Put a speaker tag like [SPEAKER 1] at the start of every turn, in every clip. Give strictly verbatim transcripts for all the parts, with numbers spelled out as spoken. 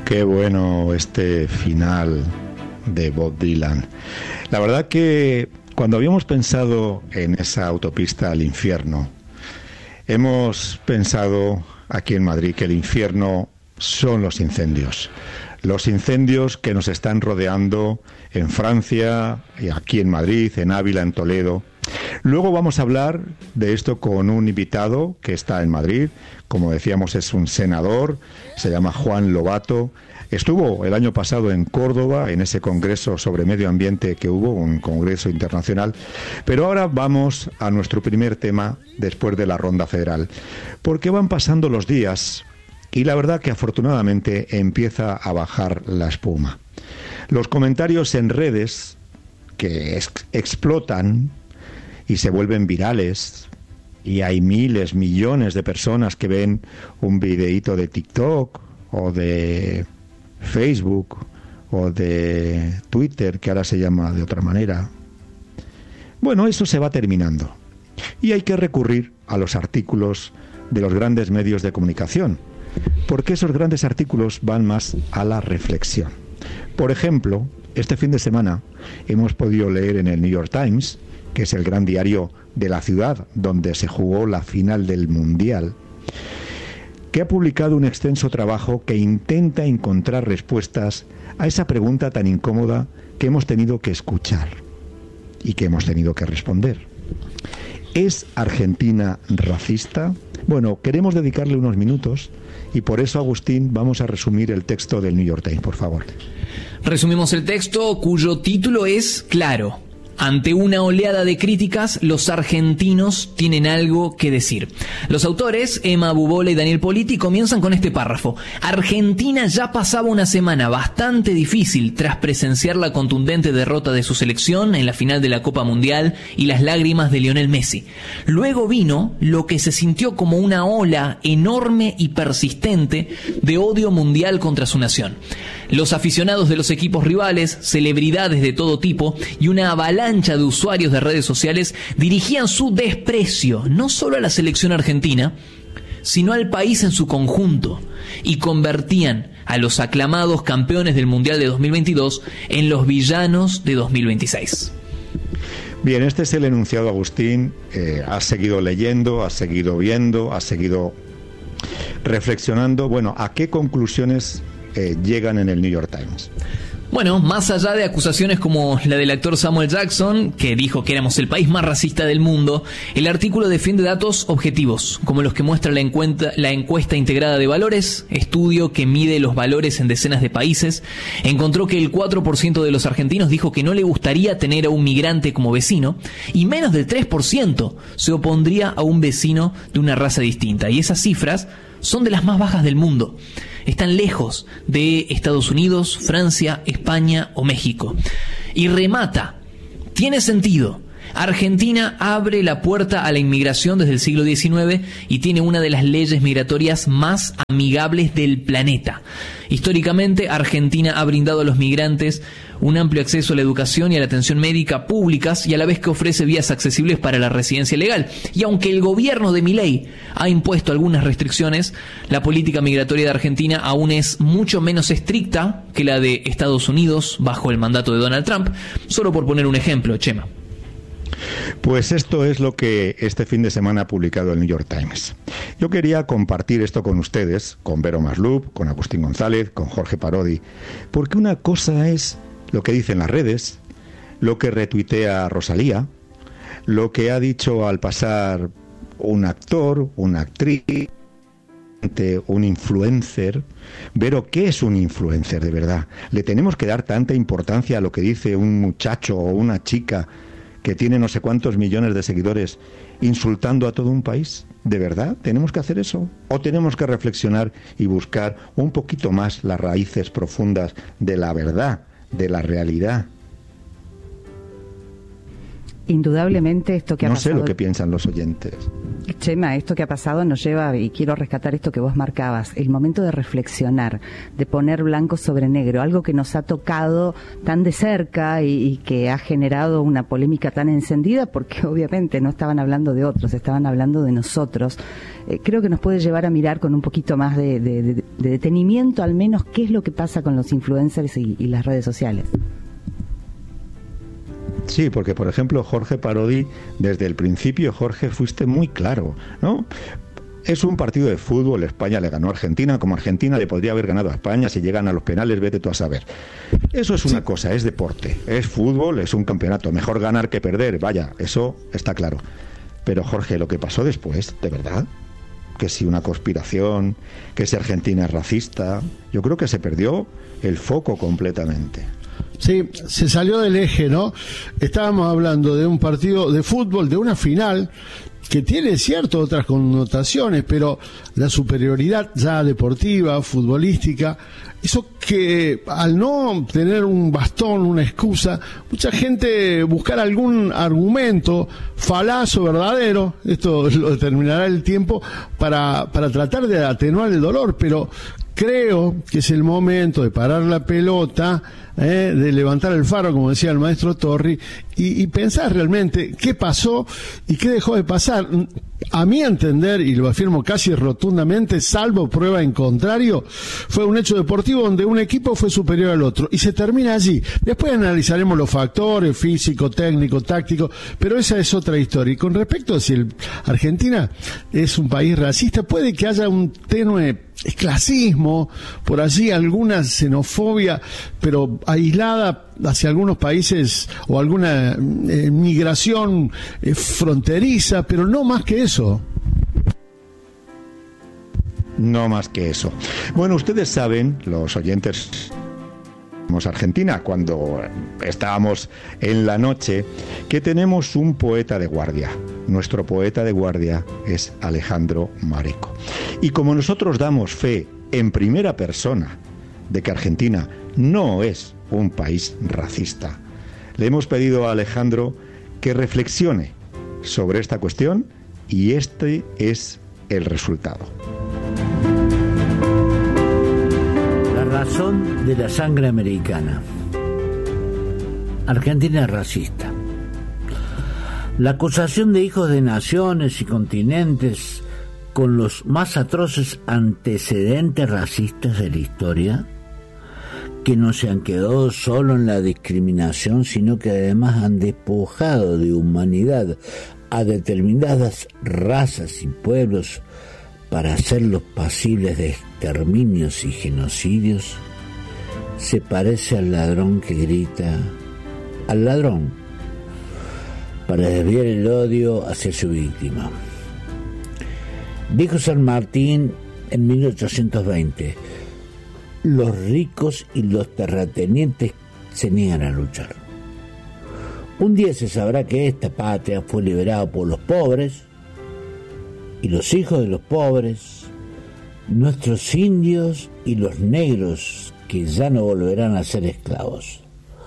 [SPEAKER 1] Qué bueno este final de Bob Dylan. La verdad que cuando habíamos pensado en esa autopista al infierno, hemos pensado aquí en Madrid que el infierno son los incendios. Los incendios que nos están rodeando en Francia, y aquí en Madrid, en Ávila, en Toledo. Luego vamos a hablar de esto con un invitado que está en Madrid. Como decíamos, es un senador, se llama Juan Lobato. Estuvo el año pasado en Córdoba, en ese congreso sobre medio ambiente que hubo, un congreso internacional. Pero ahora vamos a nuestro primer tema después de la ronda federal. Porque van pasando los días y la verdad que afortunadamente empieza a bajar la espuma. Los comentarios en redes que ex- explotan y se vuelven virales, y hay miles, millones de personas que ven un videíto de TikTok o de Facebook o de Twitter, que ahora se llama de otra manera. Bueno, eso se va terminando y hay que recurrir a los artículos de los grandes medios de comunicación, porque esos grandes artículos van más a la reflexión. Por ejemplo, este fin de semana hemos podido leer en el New York Times, que es el gran diario de la ciudad donde se jugó la final del Mundial, que ha publicado un extenso trabajo que intenta encontrar respuestas a esa pregunta tan incómoda que hemos tenido que escuchar y que hemos tenido que responder. ¿Es Argentina racista? Bueno, queremos dedicarle unos minutos y por eso, Agustín, vamos a resumir el texto del New York Times, por favor.
[SPEAKER 2] Resumimos el texto, cuyo título es claro. Ante una oleada de críticas, los argentinos tienen algo que decir. Los autores, Emma Bubola y Daniel Politi, comienzan con este párrafo. Argentina ya pasaba una semana bastante difícil tras presenciar la contundente derrota de su selección en la final de la Copa Mundial y las lágrimas de Lionel Messi. Luego vino lo que se sintió como una ola enorme y persistente de odio mundial contra su nación. Los aficionados de los equipos rivales, celebridades de todo tipo y una avalancha de usuarios de redes sociales dirigían su desprecio no solo a la selección argentina, sino al país en su conjunto, y convertían a los aclamados campeones del Mundial de dos mil veintidós en los villanos de dos mil veintiséis.
[SPEAKER 1] Bien, este es el enunciado, Agustín. Eh, has seguido leyendo, has seguido viendo, has seguido reflexionando. Bueno, ¿a qué conclusiones eh, llegan en el New York Times?
[SPEAKER 2] Bueno, más allá de acusaciones como la del actor Samuel Jackson, que dijo que éramos el país más racista del mundo, el artículo defiende datos objetivos, como los que muestra la encuesta, la encuesta integrada de valores, estudio que mide los valores en decenas de países. Encontró que el cuatro por ciento de los argentinos dijo que no le gustaría tener a un migrante como vecino, y menos del tres por ciento se opondría a un vecino de una raza distinta. Y esas cifras son de las más bajas del mundo. Están lejos de Estados Unidos, Francia, España o México. Y remata, tiene sentido. Argentina abre la puerta a la inmigración desde el siglo diecinueve y tiene una de las leyes migratorias más amigables del planeta. Históricamente, Argentina ha brindado a los migrantes un amplio acceso a la educación y a la atención médica públicas, y a la vez que ofrece vías accesibles para la residencia legal. Y aunque el gobierno de Milei ha impuesto algunas restricciones, la política migratoria de Argentina aún es mucho menos estricta que la de Estados Unidos bajo el mandato de Donald Trump, solo por poner un ejemplo, Chema.
[SPEAKER 1] Pues esto es lo que este fin de semana ha publicado el New York Times. Yo quería compartir esto con ustedes, con Vero Maslup, con Agustín González, con Jorge Parodi, porque una cosa es lo que dicen las redes, lo que retuitea Rosalía, lo que ha dicho al pasar un actor, una actriz, un influencer. Pero ¿qué es un influencer de verdad? ¿Le tenemos que dar tanta importancia a lo que dice un muchacho o una chica que tiene no sé cuántos millones de seguidores insultando a todo un país? ¿De verdad tenemos que hacer eso? ¿O tenemos que reflexionar y buscar un poquito más las raíces profundas de la verdad, de la realidad?
[SPEAKER 3] Indudablemente esto que ha
[SPEAKER 1] no
[SPEAKER 3] pasado...
[SPEAKER 1] No sé lo que piensan los oyentes.
[SPEAKER 3] Chema, esto que ha pasado nos lleva, y quiero rescatar esto que vos marcabas, el momento de reflexionar, de poner blanco sobre negro, algo que nos ha tocado tan de cerca y, y que ha generado una polémica tan encendida, porque obviamente no estaban hablando de otros, estaban hablando de nosotros. Eh, creo que nos puede llevar a mirar con un poquito más de, de, de, de detenimiento, al menos, qué es lo que pasa con los influencers y, y las redes sociales.
[SPEAKER 1] Sí, porque por ejemplo Jorge Parodi, desde el principio, Jorge, fuiste muy claro, ¿no? Es un partido de fútbol, España le ganó a Argentina, como Argentina le podría haber ganado a España, si llegan a los penales, vete tú a saber. Eso es una cosa, es deporte, es fútbol, es un campeonato, mejor ganar que perder, vaya, eso está claro. Pero Jorge, lo que pasó después, ¿de verdad? Que si una conspiración, que si Argentina es racista, yo creo que se perdió el foco completamente.
[SPEAKER 4] Sí, se salió del eje, ¿no? Estábamos hablando de un partido de fútbol, de una final que tiene cierto otras connotaciones, pero la superioridad ya deportiva, futbolística, hizo que al no tener un bastón, una excusa, mucha gente buscara algún argumento falaz o verdadero, esto lo determinará el tiempo, para, para tratar de atenuar el dolor, pero creo que es el momento de parar la pelota, eh, de levantar el faro, como decía el maestro Torri, y, y pensar realmente qué pasó y qué dejó de pasar. A mi entender, y lo afirmo casi rotundamente, salvo prueba en contrario, fue un hecho deportivo donde un equipo fue superior al otro, y se termina allí. Después analizaremos los factores, físico, técnico, táctico, pero esa es otra historia. Y con respecto a si el Argentina es un país racista, puede que haya un tenue clasismo, por allí alguna xenofobia, pero aislada hacia algunos países, o alguna eh, migración eh, fronteriza, pero no más que eso.
[SPEAKER 1] No más que eso. Bueno, ustedes saben, los oyentes Argentina, cuando estábamos en la noche, que tenemos un poeta de guardia. Nuestro poeta de guardia es Alejandro Mareco. Y como nosotros damos fe en primera persona de que Argentina no es un país racista, le hemos pedido a Alejandro que reflexione sobre esta cuestión, y este es el resultado.
[SPEAKER 5] La razón de la sangre americana. Argentina es racista. La acusación de hijos de naciones y continentes con los más atroces antecedentes racistas de la historia, que no se han quedado solo en la discriminación, sino que además han despojado de humanidad a determinadas razas y pueblos para hacerlos pasibles de exterminios y genocidios, se parece al ladrón que grita al ladrón para desviar el odio hacia su víctima. Dijo San Martín en mil ochocientos veinte: los ricos y los terratenientes se niegan a luchar. Un día se sabrá que esta patria fue liberada por los pobres, y los hijos de los pobres, nuestros indios y los negros, que ya no volverán a ser esclavos.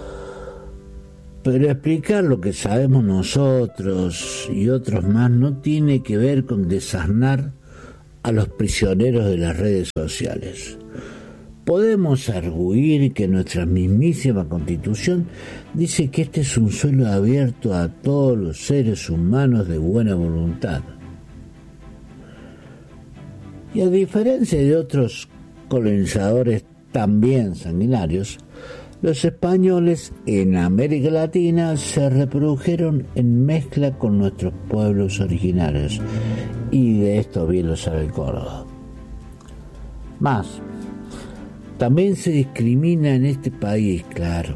[SPEAKER 5] Pero explicar lo que sabemos nosotros y otros más no tiene que ver con desasnar a los prisioneros de las redes sociales. Podemos arguir que nuestra mismísima Constitución dice que este es un suelo abierto a todos los seres humanos de buena voluntad. Y a diferencia de otros colonizadores también sanguinarios, los españoles en América Latina se reprodujeron en mezcla con nuestros pueblos originarios, y de esto bien lo sabe el Córdoba. Más, también se discrimina en este país, claro.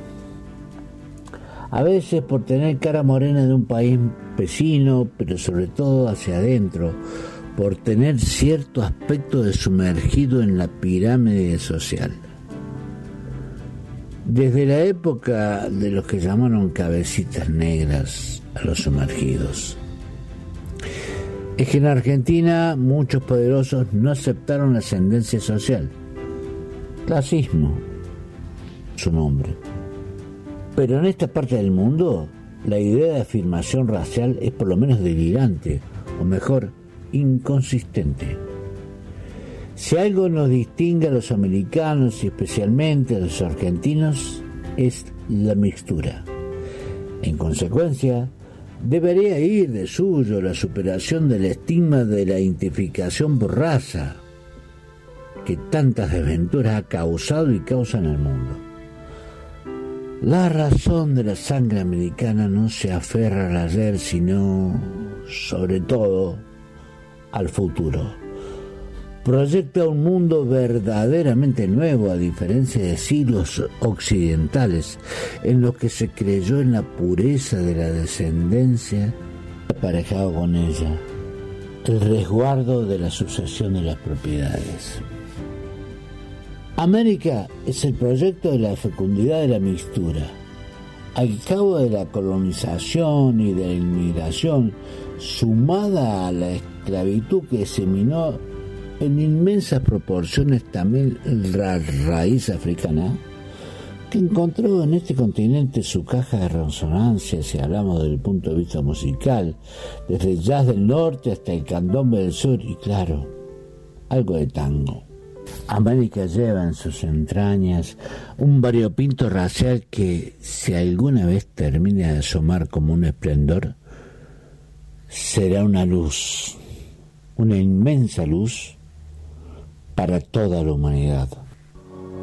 [SPEAKER 5] A veces por tener cara morena de un país vecino, pero sobre todo hacia adentro, por tener cierto aspecto de sumergido en la pirámide social. Desde la época de los que llamaron cabecitas negras a los sumergidos. Es que en Argentina muchos poderosos no aceptaron la ascendencia social. Clasismo, su nombre. Pero en esta parte del mundo la idea de afirmación racial es por lo menos delirante, o mejor, inconsistente. Si algo nos distingue a los americanos y especialmente a los argentinos es la mixtura. En consecuencia, debería ir de suyo la superación del estigma de la identificación por raza que tantas desventuras ha causado y causa en el mundo. La razón de la sangre americana no se aferra al ayer, sino, sobre todo, al futuro. Proyecta un mundo verdaderamente nuevo, a diferencia de siglos occidentales, en los que se creyó en la pureza de la descendencia aparejado con ella, el resguardo de la sucesión de las propiedades. América es el proyecto de la fecundidad de la mixtura. Al cabo de la colonización y de la inmigración, sumada a la esclavitud que diseminó en inmensas proporciones también la raíz africana, que encontró en este continente su caja de resonancia, si hablamos desde el punto de vista musical, desde el jazz del norte hasta el candombe del sur y, claro, algo de tango. América lleva en sus entrañas un variopinto racial que, si alguna vez termine de asomar como un esplendor, será una luz, una inmensa luz para toda la humanidad.